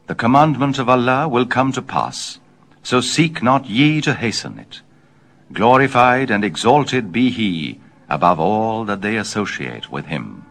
The commandment of Allah will come to pass, so seek not ye to hasten it. Glorified and exalted be He above all that they associate with Him.